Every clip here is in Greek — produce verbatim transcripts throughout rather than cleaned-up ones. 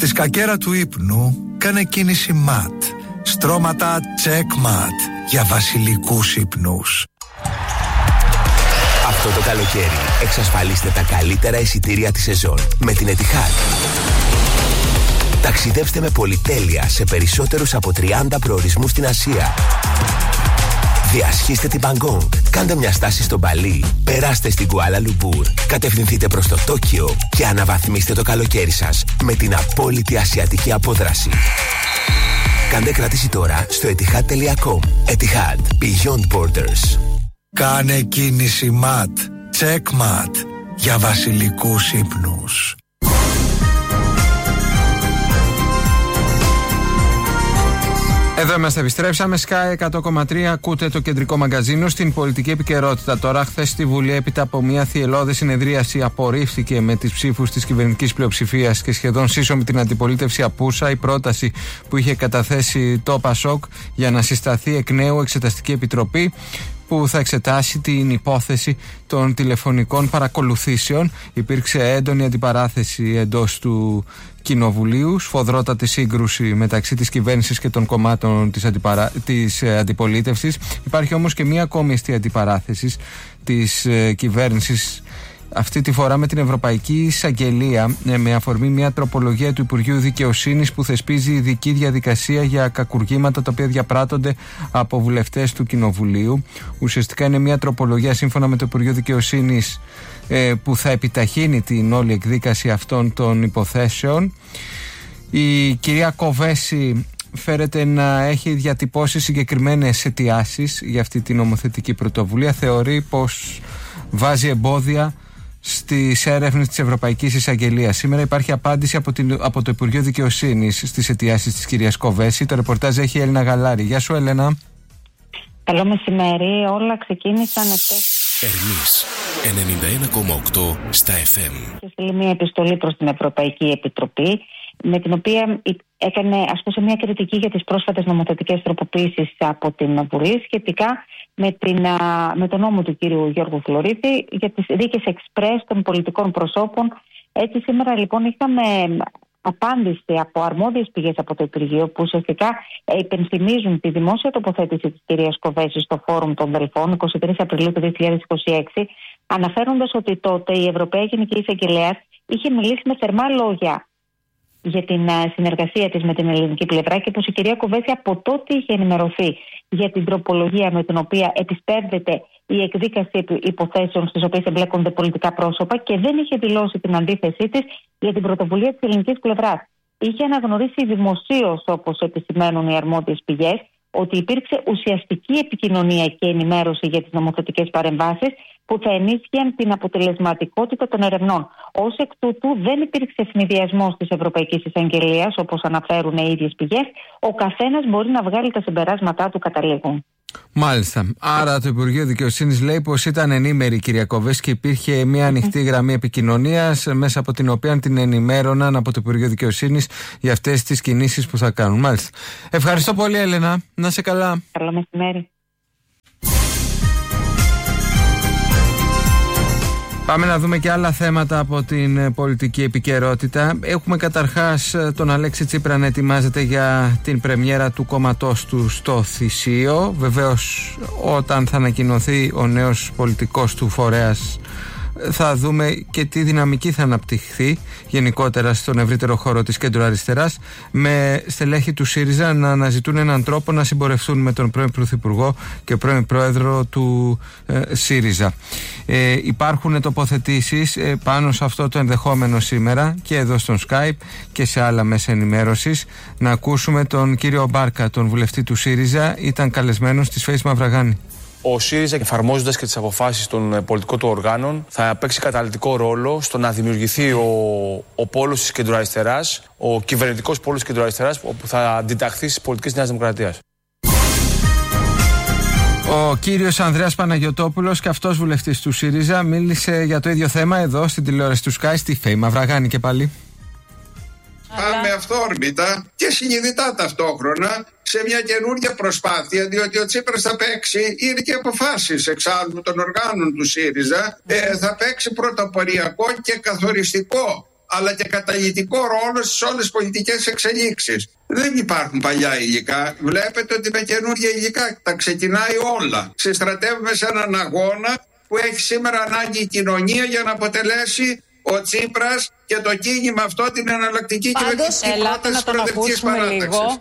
Στη σκακέρα του ύπνου κάνε κίνηση ματ. Στρώματα checkmat για βασιλικούς ύπνους. Αυτό το καλοκαίρι εξασφαλίστε τα καλύτερα εισιτήρια της σεζόν με την Etihad. Ταξιδέψτε με πολυτέλεια σε περισσότερους από τριάντα προορισμούς στην Ασία. Διασχίστε την Μπαγκόγκ, κάντε μια στάση στο Μπαλί, περάστε στην Κουάλα Λουμπούρ, κατευθυνθείτε προς το Τόκιο και αναβαθμίστε το καλοκαίρι σας με την απόλυτη ασιατική απόδραση. Κάντε κράτηση τώρα στο etihad τελεία com. Etihad. Beyond Borders. Κάνε κίνηση ματ. Checkmat για βασιλικούς ύπνους. Εδώ είμαστε, επιστρέψαμε. Sky εκατό κόμμα τρία, ακούτε το κεντρικό μαγκαζίνο. Στην πολιτική επικαιρότητα τώρα, χθες στη Βουλή, έπειτα από μια θυελλώδη συνεδρίαση, απορρίφθηκε με τις ψήφους της κυβερνητικής πλειοψηφίας και σχεδόν σύσσωμη την αντιπολίτευση απούσα η πρόταση που είχε καταθέσει το ΠΑΣΟΚ για να συσταθεί εκ νέου εξεταστική επιτροπή που θα εξετάσει την υπόθεση των τηλεφωνικών παρακολουθήσεων. Υπήρξε έντονη αντιπαράθεση εντός του Κοινοβουλίου, σφοδρότατη σύγκρουση μεταξύ της κυβέρνησης και των κομμάτων της, αντιπαρα... της αντιπολίτευσης. Υπάρχει όμως και μία ακόμη αιστεία αντιπαράθεση της ε, κυβέρνησης, αυτή τη φορά με την Ευρωπαϊκή Εισαγγελία, με αφορμή μια τροπολογία του Υπουργείου Δικαιοσύνης που θεσπίζει ειδική διαδικασία για κακουργήματα τα οποία διαπράττονται από βουλευτές του Κοινοβουλίου. Ουσιαστικά είναι μια τροπολογία σύμφωνα με το Υπουργείο Δικαιοσύνης που θα επιταχύνει την όλη εκδίκαση αυτών των υποθέσεων. Η κυρία Κοβέση φέρεται να έχει διατυπώσει συγκεκριμένες αιτιάσεις για αυτή την νομοθετική πρωτοβουλία. Θεωρεί πως βάζει εμπόδια στις έρευνες της Ευρωπαϊκής Εισαγγελίας. Σήμερα υπάρχει απάντηση από, την, από το Υπουργείο Δικαιοσύνης στις αιτιάσεις της κυρίας Κοβέση. Το ρεπορτάζ έχει η Έλληνα Γαλάρη. Γεια σου, Έλενα. Καλό μεσημέρι. Όλα ξεκίνησαν εχθές. Ερμής ενενήντα ένα κόμμα οκτώ στα εφ εμ. Και στείλει μια επιστολή προς την Ευρωπαϊκή Επιτροπή, με την οποία έκανε, ας πούμε, μια κριτική για τις πρόσφατες νομοθετικές τροποποίησεις από την Βουλή σχετικά με, την, με τον νόμο του κύριου Γιώργου Φλωρίδη για τις δίκες εξπρές των πολιτικών προσώπων. Έτσι σήμερα λοιπόν είχαμε απάντηση από αρμόδιες πηγές από το Υπουργείο που ουσιαστικά υπενθυμίζουν τη δημόσια τοποθέτηση της κυρίας Κοβέση στο Φόρουμ των Δελφών εικοστή τρίτη Απριλίου του δύο χιλιάδες είκοσι έξι, αναφέροντας ότι τότε η Ευρωπαϊκή Γενική Εισαγγελέας είχε μιλήσει με θερμά λόγια για την συνεργασία της με την ελληνική πλευρά και πως η κυρία Κοβέση από τότε είχε ενημερωθεί για την τροπολογία με την οποία επισπεύδεται η εκδίκαση υποθέσεων στις οποίες εμπλέκονται πολιτικά πρόσωπα και δεν είχε δηλώσει την αντίθεσή της για την πρωτοβουλία της ελληνικής πλευράς. Είχε αναγνωρίσει δημοσίως, όπως επισημαίνουν οι αρμόδιες πηγές, ότι υπήρξε ουσιαστική επικοινωνία και ενημέρωση για τις νομοθετικές παρεμβάσεις που θα ενίσχυαν την αποτελεσματικότητα των ερευνών. Ως εκ τούτου δεν υπήρξε ευνηδιασμός της Ευρωπαϊκής Εισαγγελίας, όπως αναφέρουν οι ίδιες πηγές. Ο καθένας μπορεί να βγάλει τα συμπεράσματά του κατά λίγο. Μάλιστα. Άρα το Υπουργείο Δικαιοσύνης λέει πως ήταν ενήμερη η κυρία Κοβέση και υπήρχε μια ανοιχτή γραμμή επικοινωνίας μέσα από την οποία την ενημέρωναν από το Υπουργείο Δικαιοσύνης για αυτές τις κινήσεις που θα κάνουν. Μάλιστα. Ευχαριστώ πολύ, Έλενα. Να σε καλά. Καλό μεσημέρι. Πάμε να δούμε και άλλα θέματα από την πολιτική επικαιρότητα. Έχουμε καταρχάς τον Αλέξη Τσίπρα να ετοιμάζεται για την πρεμιέρα του κόμματός του στο Θησίο. Βεβαίως όταν θα ανακοινωθεί ο νέος πολιτικός του φορέας θα δούμε και τι δυναμική θα αναπτυχθεί γενικότερα στον ευρύτερο χώρο της κέντρο αριστεράς, με στελέχη του ΣΥΡΙΖΑ να αναζητούν έναν τρόπο να συμπορευτούν με τον πρώην Πρωθυπουργό και πρώην Πρόεδρο του ε, ΣΥΡΙΖΑ. Ε, υπάρχουν τοποθετήσεις ε, πάνω σε αυτό το ενδεχόμενο σήμερα και εδώ στον Skype και σε άλλα μέσα ενημέρωσης. Να ακούσουμε τον κύριο Μπάρκα, τον βουλευτή του ΣΥΡΙΖΑ, ήταν καλεσμένος της Φέης Μαυραγάνη. Ο ΣΥΡΙΖΑ, εφαρμόζοντας και τις αποφάσεις των πολιτικών του οργάνων, θα παίξει καταλυτικό ρόλο στο να δημιουργηθεί ο, ο πόλος της κεντροαριστεράς, ο κυβερνητικός πόλος της κεντροαριστεράς, όπου θα αντιταχθεί στις πολιτικές της Νέας Δημοκρατίας. Ο κύριος Ανδρέας Παναγιωτόπουλος, και αυτός βουλευτής του ΣΥΡΙΖΑ, μίλησε για το ίδιο θέμα εδώ στην τηλεόραση του Sky, στη Φέη Μαυραγάνη και πάλι. Πάμε αυθόρμητα και συνειδητά ταυτόχρονα σε μια καινούργια προσπάθεια, διότι ο Τσίπρας θα παίξει, είναι και αποφάσεις εξάλλου των οργάνων του ΣΥΡΙΖΑ, ε, θα παίξει πρωτοποριακό και καθοριστικό αλλά και καταλυτικό ρόλο στις όλες τις πολιτικές εξελίξεις. Δεν υπάρχουν παλιά υλικά. Βλέπετε ότι με καινούργια υλικά τα ξεκινάει όλα. Συστρατεύουμε σε έναν αγώνα που έχει σήμερα ανάγκη η κοινωνία για να αποτελέσει ο Τσίπρας και το κίνημα αυτό την εναλλακτική κυβερνητική πρόταση της προοδευτικής παράταξης.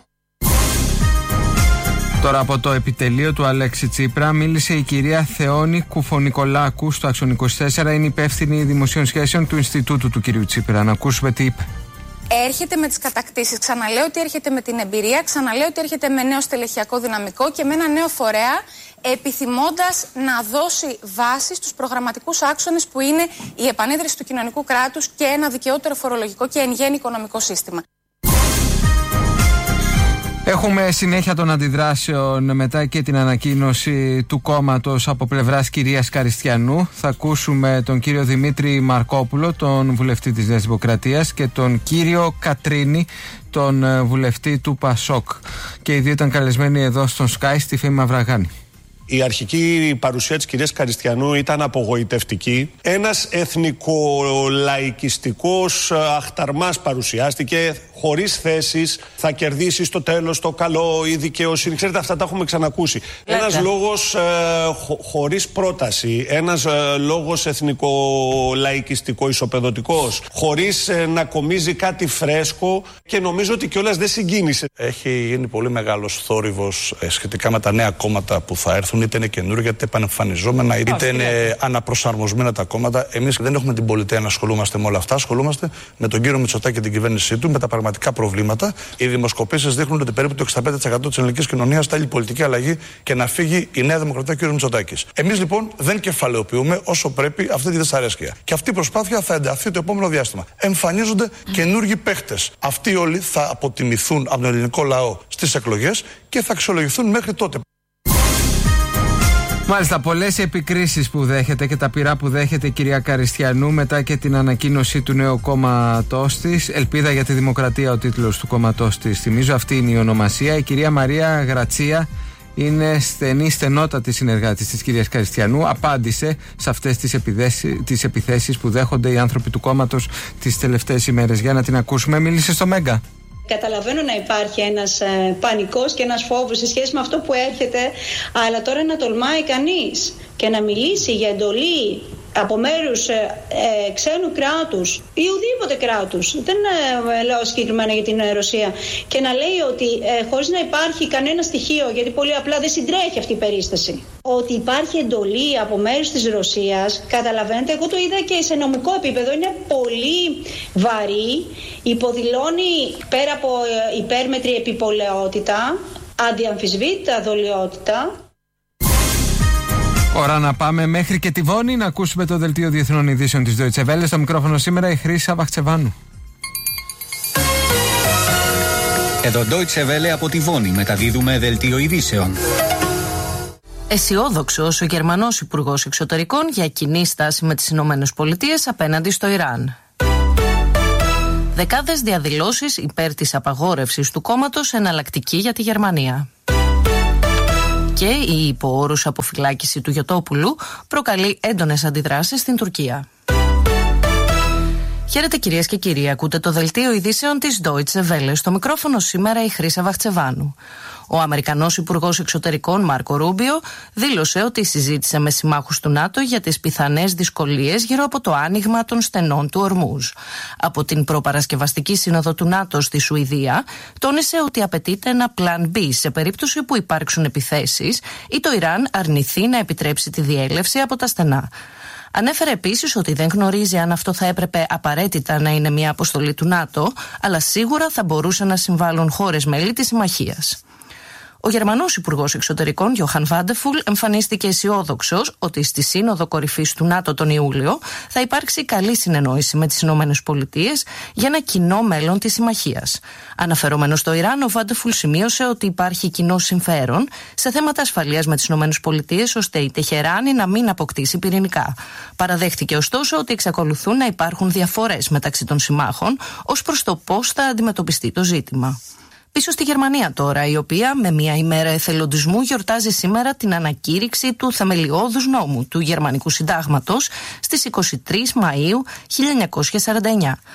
Τώρα από το επιτελείο του Αλέξη Τσίπρα μίλησε η κυρία Θεόνη Κουφονικολάκου στο Άξιον είκοσι τέσσερα. Είναι υπεύθυνη δημοσίων σχέσεων του Ινστιτούτου του κυρίου Τσίπρα. Να ακούσουμε τι είπε. Έρχεται με τις κατακτήσεις. Ξαναλέω ότι έρχεται με την εμπειρία, ξαναλέω ότι έρχεται με νέο στελεχειακό δυναμικό και με ένα νέο φορέα, επιθυμώντας να δώσει βάση στους προγραμματικούς άξονες που είναι η επανίδρυση του κοινωνικού κράτους και ένα δικαιότερο φορολογικό και εν γέννη οικονομικό σύστημα. Έχουμε συνέχεια των αντιδράσεων μετά και την ανακοίνωση του κόμματος από πλευράς κυρίας Καριστιανού. Θα ακούσουμε τον κύριο Δημήτρη Μαρκόπουλο, τον βουλευτή της Νέας Δημοκρατίας, και τον κύριο Κατρίνη, τον βουλευτή του Πασόκ. Και οι δύο ήταν καλεσμένοι εδώ στον Sky στη Φήμη Μαυραγάνη. Η αρχική παρουσία της κυρίας Καριστιανού ήταν απογοητευτική. Ένας εθνικολαϊκιστικός αχταρμάς παρουσιάστηκε, χωρίς θέσεις, θα κερδίσει στο τέλος το καλό, η δικαιοσύνη. Ξέρετε, αυτά τα έχουμε ξανακούσει. Λέτε. Ένας λόγος ε, χω, χωρίς πρόταση, ένας ε, λόγος εθνικολαϊκιστικό-ισοπεδωτικός, χωρίς ε, να κομίζει κάτι φρέσκο, και νομίζω ότι κιόλας δεν συγκίνησε. Έχει γίνει πολύ μεγάλος θόρυβος ε, σχετικά με τα νέα κόμματα που θα έρθουν. Είτε είναι καινούργια, είτε επανεμφανιζόμενα, είτε Ά, είναι ναι. αναπροσαρμοσμένα τα κόμματα. Εμείς δεν έχουμε την πολιτεία να ασχολούμαστε με όλα αυτά. Ασχολούμαστε με τον κύριο Μητσοτάκη και την κυβέρνησή του, με τα πραγματικά προβλήματα. Οι δημοσκοπήσεις δείχνουν ότι περίπου το εξήντα πέντε τοις εκατό της ελληνικής κοινωνίας θέλει πολιτική αλλαγή και να φύγει η Νέα Δημοκρατία και ο κύριος Μητσοτάκης. Εμείς λοιπόν δεν κεφαλαιοποιούμε όσο πρέπει αυτή τη δυσαρέσκεια. Και αυτή η προσπάθεια θα ενταθεί το επόμενο διάστημα. Εμφανίζονται καινούργιοι παίχτες. Αυτοί όλοι θα αποτιμηθούν από τον ελληνικό λαό στις εκλογές και θα αξιολογηθούν μέχρι τότε. Μάλιστα, πολλές επικρίσεις που δέχεται και τα πειρά που δέχεται η κυρία Καριστιανού μετά και την ανακοίνωση του νέου κόμματός της. Ελπίδα για τη Δημοκρατία ο τίτλος του κόμματός της. Θυμίζω, αυτή είναι η ονομασία. Η κυρία Μαρία Γρατσία είναι στενή, στενότατη συνεργάτης της κυρίας Καριστιανού. Απάντησε σε αυτές τις, τις επιθέσεις που δέχονται οι άνθρωποι του κόμματος τις τελευταίες ημέρες. Για να την ακούσουμε, μίλησε στο Μέγκα. Καταλαβαίνω να υπάρχει ένας ε, πανικός και ένας φόβος σε σχέση με αυτό που έρχεται, αλλά τώρα να τολμάει κανείς και να μιλήσει για εντολή από μέρους ε, ε, ξένου κράτους ή ουδήποτε κράτους, δεν ε, λέω συγκεκριμένα για την ε, Ρωσία, και να λέει ότι ε, χωρίς να υπάρχει κανένα στοιχείο, γιατί πολύ απλά δεν συντρέχει αυτή η περίσταση, ότι υπάρχει εντολή από μέρους της Ρωσίας, καταλαβαίνετε, εγώ το είδα και σε νομικό επίπεδο, είναι πολύ βαρύ, υποδηλώνει πέρα από ε, υπέρμετρη επιπολαιότητα, αδιαμφισβήτητα δολιότητα. Ώρα να πάμε μέχρι και τη Βόνη να ακούσουμε το δελτίο διεθνών ειδήσεων της Deutsche Welle. Στο μικρόφωνο σήμερα η Χρύσα Βαχτσεβάνου. Εδώ Deutsche Welle από τη Βόνη μεταδίδουμε δελτίο ειδήσεων. Αισιόδοξος ο Γερμανός Υπουργός Εξωτερικών για κοινή στάση με τις Ηνωμένες Πολιτείες απέναντι στο Ιράν. Δεκάδες διαδηλώσεις υπέρ της απαγόρευσης του κόμματος εναλλακτική για τη Γερμανία. Και η υπό όρους αποφυλάκηση του Γιωτόπουλου προκαλεί έντονες αντιδράσεις στην Τουρκία. Χαίρετε κυρίες και κύριοι, ακούτε το δελτίο ειδήσεων της Deutsche Welle. Στο μικρόφωνο σήμερα η Χρύσα Βαχτσεβάνου. Ο Αμερικανός Υπουργός Εξωτερικών Μάρκο Ρούμπιο δήλωσε ότι συζήτησε με συμμάχους του ΝΑΤΟ για τις πιθανές δυσκολίες γύρω από το άνοιγμα των στενών του Ορμούζ. Από την προπαρασκευαστική σύνοδο του ΝΑΤΟ στη Σουηδία, τόνισε ότι απαιτείται ένα Plan B σε περίπτωση που υπάρξουν επιθέσεις ή το Ιράν αρνηθεί να επιτρέψει τη διέλευση από τα στενά. Ανέφερε επίσης ότι δεν γνωρίζει αν αυτό θα έπρεπε απαραίτητα να είναι μια αποστολή του ΝΑΤΟ, αλλά σίγουρα θα μπορούσαν να συμβάλλουν χώρες μέλη της συμμαχίας. Ο Γερμανός Υπουργός Εξωτερικών Γιοχαν Βάντεφουλ εμφανίστηκε αισιόδοξος ότι στη Σύνοδο Κορυφής του ΝΑΤΟ τον Ιούλιο θα υπάρξει καλή συνεννόηση με τις Ηνωμένες Πολιτείες για ένα κοινό μέλλον της συμμαχίας. Αναφερόμενο στο Ιράν, ο Βάντεφουλ σημείωσε ότι υπάρχει κοινό συμφέρον σε θέματα ασφαλείας με τις Ηνωμένες Πολιτείες ώστε η Τεχεράνη να μην αποκτήσει πυρηνικά. Παραδέχτηκε ωστόσο ότι εξακολουθούν να υπάρχουν διαφορές μεταξύ των συμμάχων ως προς το πώς θα αντιμετωπιστεί το ζήτημα. Πίσω στη Γερμανία τώρα, η οποία με μια ημέρα εθελοντισμού γιορτάζει σήμερα την ανακήρυξη του θεμελιώδους νόμου του Γερμανικού Συντάγματος στις είκοσι τρεις Μαΐου χίλια εννιακόσια σαράντα εννιά.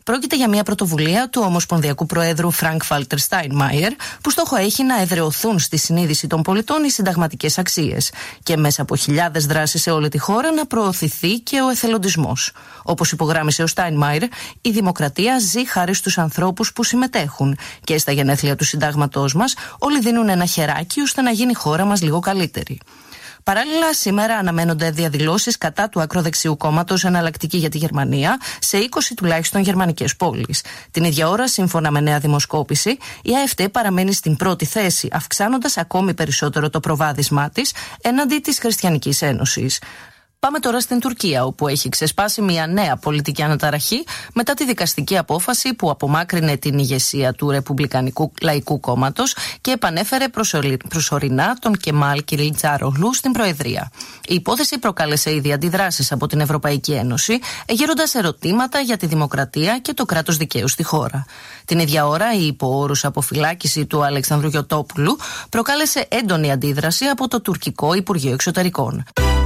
Πρόκειται για μια πρωτοβουλία του Ομοσπονδιακού Προέδρου Φρανκ Βάλτερ Στάινμαϊερ, που στόχο έχει να εδραιωθούν στη συνείδηση των πολιτών οι συνταγματικές αξίες και μέσα από χιλιάδες δράσεις σε όλη τη χώρα να προωθηθεί και ο εθελοντισμός. Όπως υπογράμμισε ο Στάινμαϊερ, η δημοκρατία ζει χάρη στους ανθρώπους που συμμετέχουν και στα γενέθλια του συντάγματός μας όλοι δίνουν ένα χεράκι ώστε να γίνει η χώρα μας λίγο καλύτερη. Παράλληλα, σήμερα αναμένονται διαδηλώσεις κατά του ακροδεξιού κόμματος Εναλλακτική για τη Γερμανία σε είκοσι τουλάχιστον γερμανικές πόλεις. Την ίδια ώρα, σύμφωνα με νέα δημοσκόπηση, η ΑΕΦΤ παραμένει στην πρώτη θέση, αυξάνοντας ακόμη περισσότερο το προβάδισμά της έναντι της Χριστιανικής Ένωσης. Πάμε τώρα στην Τουρκία, όπου έχει ξεσπάσει μια νέα πολιτική αναταραχή μετά τη δικαστική απόφαση που απομάκρυνε την ηγεσία του Ρεπουμπλικανικού Λαϊκού Κόμματος και επανέφερε προσωρινά τον Κεμάλ Κιλιτζάρογλου στην Προεδρία. Η υπόθεση προκάλεσε ήδη αντιδράσεις από την Ευρωπαϊκή Ένωση, γέροντας ερωτήματα για τη δημοκρατία και το κράτος δικαίου στη χώρα. Την ίδια ώρα, η υπό όρους αποφυλάκηση του Αλεξανδρού Γιωτόπουλου προκάλεσε έντονη αντίδραση από το τουρκικό Υπουργείο Εξωτερικών.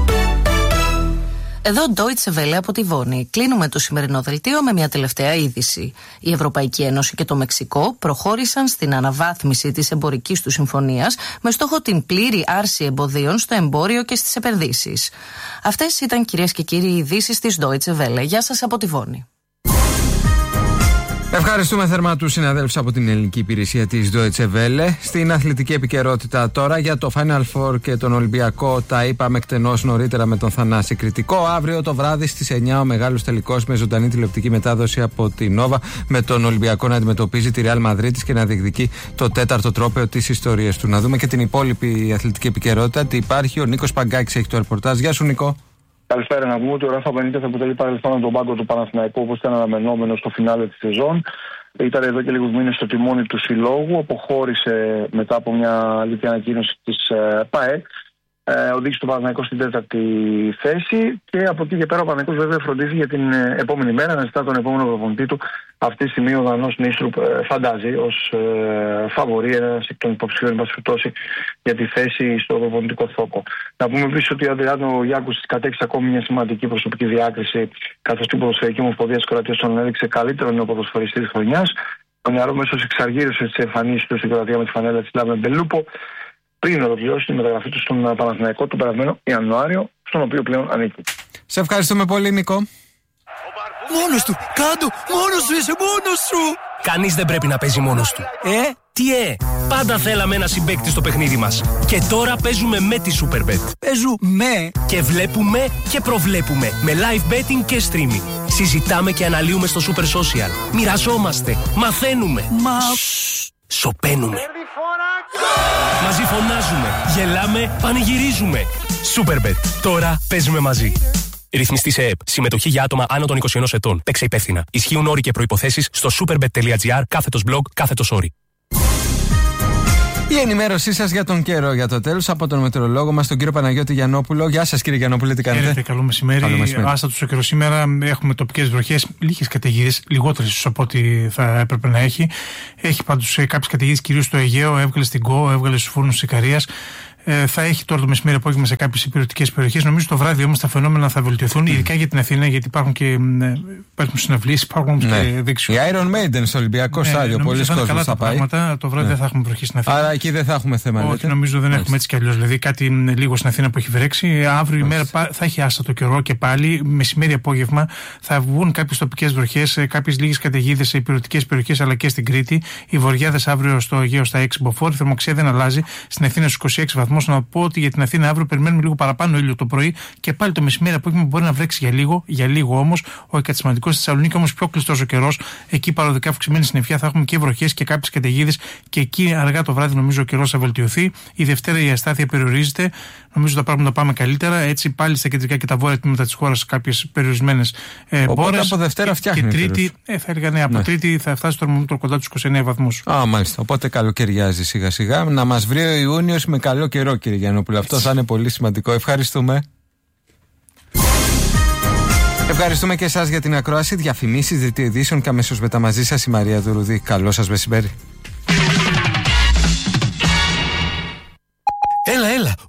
Εδώ Deutsche Welle από τη Βόνη. Κλείνουμε το σημερινό δελτίο με μια τελευταία είδηση. Η Ευρωπαϊκή Ένωση και το Μεξικό προχώρησαν στην αναβάθμιση της εμπορικής του συμφωνίας με στόχο την πλήρη άρση εμποδίων στο εμπόριο και στις επενδύσεις. Αυτές ήταν, κυρίες και κύριοι, οι ειδήσεις της Deutsche Welle. Γεια σας από τη Βόνη. Ευχαριστούμε θερμά τους συναδέλφους από την ελληνική υπηρεσία της Deutsche Welle. Στην αθλητική επικαιρότητα τώρα για το Final Four και τον Ολυμπιακό τα είπαμε εκτενώς νωρίτερα με τον Θανάση Κρητικό. Αύριο το βράδυ στις εννιά ο μεγάλος τελικός με ζωντανή τηλεοπτική μετάδοση από την Nova, με τον Ολυμπιακό να αντιμετωπίζει τη Real Madrid και να διεκδικεί το τέταρτο τρόπαιο της ιστορίας του. Να δούμε και την υπόλοιπη αθλητική επικαιρότητα. Τι υπάρχει, ο Νίκος Παγκάκης έχει το ρεπορτάζ. Γεια σου, Νίκο. Καλησπέρα. Να πούμε ότι ο Ράφα Μπενίτες θα αποτελεί παρελθόν τον πάγκο του Παναθηναϊκού, όπως ήταν αναμενόμενο στο φινάλε της σεζόν. Ήταν εδώ και λίγους μήνες στο τιμόνι του συλλόγου. Αποχώρησε μετά από μια αλήθεια ανακοίνωση της ε, ΠΑΕ. Ε, οδήγησε τον Παναθηναϊκό στην τέταρτη θέση και από εκεί και πέρα ο Παναθηναϊκός βέβαια φροντίζει για την ε, επόμενη μέρα να ζητά τον επόμενο προπονητή του. Αυτή τη στιγμή ο Δανός Νίστρουπ ε, φαντάζει ως ε, φαβορί, ένας εκ των υποψηφίων για τη θέση στο προπονητικό θόκο. Να πούμε επίσης ότι ο Αντριάνο Γιάκους κατέξε ακόμη μια σημαντική προσωπική διάκριση, καθώς την ποδοσφαιρική ομοσπονδία της Κροατίας τον έδειξε καλύτερο νεοποδοσφαιριστή της χρονιάς. Ο νεαρό μέσος εξαργύρωσε τις εμφανίσεις του στην Κροατία με τη φανέλα της Λάβεν Μπελούπο, πριν ολοκληρώσει τη μεταγραφή του στον Παναθηναϊκό τον περασμένο Ιανουάριο, στον οποίο πλέον ανήκει. Σε ευχαριστούμε πολύ, Νίκο. Μόνος του! Κάντο! Μόνος σου! Είσαι μόνος σου! Κανείς δεν πρέπει να παίζει μόνος του. Ε? Τι ε! Πάντα θέλαμε ένα συμπαίκτη στο παιχνίδι μας. Και τώρα παίζουμε με τη Superbet. Παίζουμε! Και βλέπουμε και προβλέπουμε με live betting και streaming. Συζητάμε και αναλύουμε στο Super Social. Μοιραζόμαστε. Μαθαίνουμε. Μα... Σοπαίνουμε. Μαζί φωνάζουμε, γελάμε, πανηγυρίζουμε. Superbet. Τώρα παίζουμε μαζί. Ρυθμιστή σε ΕΕΠ. Συμμετοχή για άτομα άνω των είκοσι ενός ετών. Παίξε υπεύθυνα. Ισχύουν όροι και προϋποθέσεις στο superbet.gr κάθετος blog κάθετος όρι. Η ενημέρωσή σας για τον καιρό για το τέλος από τον μετεωρολόγο μας, τον κύριο Παναγιώτη Γιαννόπουλο. Γεια σας, κύριε Γιαννόπουλε, τι κάνετε? Έρετε, καλό μεσημέρι. Καλό μεσημέρι. Άστατος ο καιρός σήμερα. Έχουμε τοπικές βροχές, λίγες καταιγίδες, λιγότερες από ό,τι θα έπρεπε να έχει. Έχει πάντως κάποιες καταιγίδες κυρίως στο Αιγαίο, έβγαλε στην Κο, έβγαλε στους φούρνους της Ικαρίας. Ε, θα έχει τώρα το μεσημέρι απόγευμα σε κάποιες υπηρετικές περιοχές. Νομίζω το βράδυ όμως τα φαινόμενα θα βελτιωθούν, mm. ειδικά για την Αθήνα, γιατί υπάρχουν και ε, υπάρχουν συναυλίες, υπάρχουν όμως ναι. και δεξιού. Η Iron Maiden στο Ολυμπιακό Στάδιο, ναι, πολλοί κόσμοι θα, θα πάει. Πράγματα, το βράδυ ναι. δεν θα έχουμε βροχή στην Αθήνα. Άρα εκεί δεν θα έχουμε θέμα. Όχι, νομίζω δεν έχουμε έτσι κι αλλιώς. Δηλαδή κάτι λίγο στην Αθήνα που έχει βρέξει. Αύριο η μέρα θα έχει άστατο καιρό και πάλι μεσημέρι απόγευμα θα βγουν κάποιες τοπικές βροχές, κάποιες λίγες καταιγίδες σε υπηρετικές περιοχές αλλά και στην Κρήτη. Οι βορειάδες αύριο στο Αιγαίο στα έξι μποφόρ. Η θερμοξία δεν αλλάζει. Στην Αθήνα στους είκοσι έξι βαθμούς. Να πω ότι για την Αθήνα αύριο περιμένουμε λίγο παραπάνω ήλιο το πρωί και πάλι το μεσημέρι απόγευμα μπορεί να βρέξει για λίγο, για λίγο όμως. Όχι κάτι σημαντικό. Στη Θεσσαλονίκη όμως πιο κλειστός ο καιρός. Εκεί παροδικά αυξημένη συννεφιά θα έχουμε και βροχές και κάποιες καταιγίδες και εκεί αργά το βράδυ νομίζω ο καιρός θα βελτιωθεί. Η Δευτέρα η αστάθεια περιορίζεται. Νομίζω τα πράγματα πάμε καλύτερα. Έτσι πάλι στα κεντρικά και τα βόρεια τμήματα της χώρας κάποιες περιορισμένες ε, μπόρες. Από Δευτέρα φτιάχνει. Και Τρίτη, ε, θα έλεγα ναι, από ναι. Τρίτη θα φτάσει το θερμόμετρο κοντά τους είκοσι εννέα βαθμούς. Α, μάλιστα. Οπότε καλοκαιριάζει σιγά σιγά. Να μας βρει ο Ιούνιος με καλό καιρό, κύριε Γιαννόπουλο. Αυτό θα είναι πολύ σημαντικό. Ευχαριστούμε. Ευχαριστούμε και εσάς για την ακρόαση. Διαφημίσεις, δελτίο ειδήσεων και αμέσως μετά μαζί σας η Μαρία Δουρουδή. Καλό σας μεσημέρι. Έλα, έλα,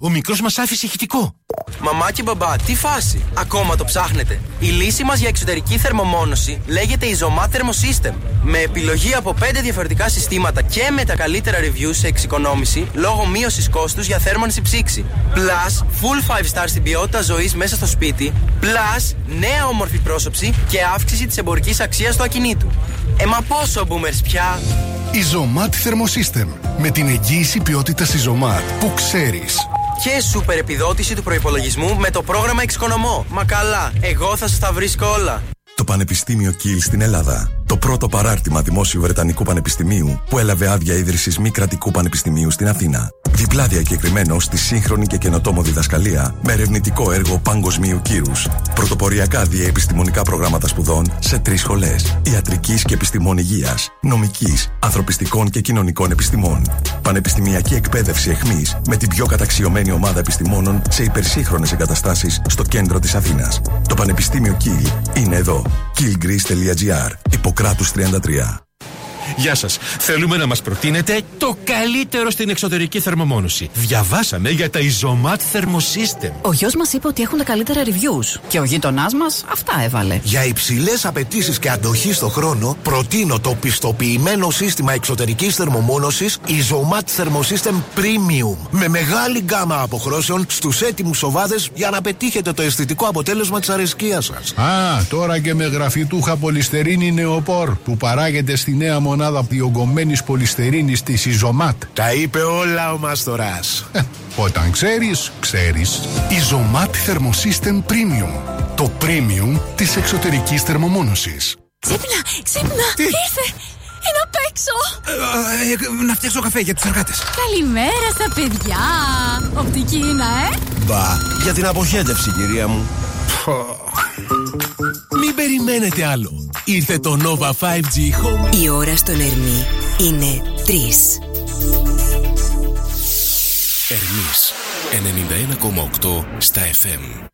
ο μικρός μας άφησε ηχητικό. Μαμά και μπαμπά, τι φάση? Ακόμα το ψάχνετε? Η λύση μας για εξωτερική θερμομόνωση λέγεται Isomat Thermosystem. Με επιλογή από πέντε διαφορετικά συστήματα και με τα καλύτερα reviews σε εξοικονόμηση λόγω μείωσης κόστους για θέρμανση ψήξη. Plus, full five star στην ποιότητα ζωής μέσα στο σπίτι. Plus, νέα όμορφη πρόσωψη και αύξηση της εμπορικής αξίας του ακινήτου. Ε, μα πόσο boomers πια? Isomat Thermosystem. Με την εγγύηση ποιότητας Isomat που ξέρεις. Και σούπερ επιδότηση του προϋπολογισμού με το πρόγραμμα Εξοικονομώ. Μα καλά, εγώ θα σας τα βρίσκω όλα. Το Πανεπιστήμιο Κιλ στην Ελλάδα. Το πρώτο παράρτημα δημόσιου Βρετανικού Πανεπιστημίου που έλαβε άδεια ίδρυσης μη κρατικού πανεπιστημίου στην Αθήνα. Διπλά διακεκριμένο στη σύγχρονη και καινοτόμο διδασκαλία με ερευνητικό έργο παγκοσμίου κύρους. Πρωτοποριακά διαεπιστημονικά προγράμματα σπουδών σε τρεις σχολές: ιατρικής και επιστημών υγείας, νομικής, ανθρωπιστικών και κοινωνικών επιστημών. Πανεπιστημιακή εκπαίδευση εχμής με την πιο καταξιωμένη ομάδα επιστημόνων σε υπερσύγχρονες εγκαταστάσεις στο κέντρο της Αθήνας. Το Πανεπιστήμιο Κιλ είναι εδώ. κιλ γκρις τελεία τζι άρ. Ιπποκράτους τριάντα τρία. Γεια σας. Θέλουμε να μας προτείνετε το καλύτερο στην εξωτερική θερμομόνωση. Διαβάσαμε για τα Isomat Thermosystem. Ο γιος μας είπε ότι έχουν τα καλύτερα reviews. Και ο γείτονάς μας αυτά έβαλε. Για υψηλές απαιτήσεις και αντοχή στο χρόνο, προτείνω το πιστοποιημένο σύστημα εξωτερικής θερμομόνωσης Isomat Thermosystem Premium. Με μεγάλη γκάμα αποχρώσεων στους έτοιμους σοβάδες για να πετύχετε το αισθητικό αποτέλεσμα της αρεσκίας σας. Α, τώρα και με γραφιτούχα πολυστερίνη νεοπόρ που παράγεται στη νέα μονάδα διογκωμένης πολυστερίνης της Isomat. Τα είπε όλα ο Μάστορας. Όταν ξέρεις, ξέρεις. Isomat Thermosystem Premium. Το premium της εξωτερικής θερμομόνωσης. Ξύπνα, ξύπνα, Τι? ήρθε. Είναι απ' έξω. Ε, ε, να φτιάξω καφέ για τους εργάτες. Καλημέρα στα παιδιά. Οπτική είναι, ε. Μπα, για την αποχέτευση, κυρία μου. Μην περιμένετε άλλο. Ήρθε το Nova φάιβ τζι Home. Η ώρα στον Ερμή είναι τρεις. Ερμής ενενήντα ένα κόμμα οκτώ στα εφ εμ.